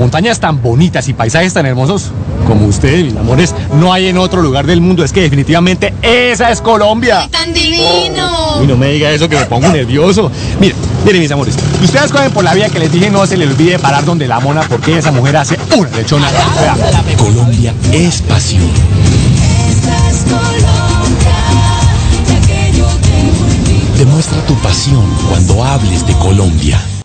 montañas tan bonitas y paisajes tan hermosos como ustedes, mis amores, no hay en otro lugar del mundo. Es que definitivamente esa es Colombia. ¡Tan divino! Uy, no me diga eso que me pongo nervioso. Miren, mis amores, ustedes cogen por la vía que les dije, no se les olvide parar donde la mona, porque esa mujer hace una lechona. Colombia es pasión. Esta es Colombia, la que yo tengo en mí. Demuestra tu pasión cuando hables de Colombia.